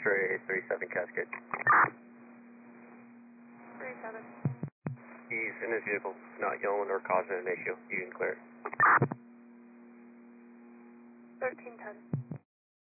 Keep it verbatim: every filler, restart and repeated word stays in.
X-ray thirty-seven Cascade. thirty-seven. He's in his vehicle, not yelling or causing an issue. You can clear it.